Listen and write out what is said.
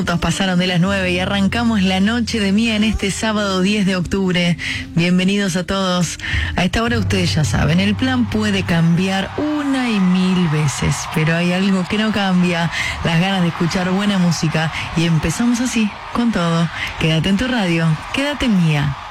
minutos pasaron de las 9 y arrancamos la noche de Mía en este sábado 10 de octubre. Bienvenidos a todos. A esta hora ustedes ya saben, el plan puede cambiar una y mil veces, pero hay algo que no cambia, las ganas de escuchar buena música. Y empezamos así, con todo. Quédate en tu radio, quédate en Mía.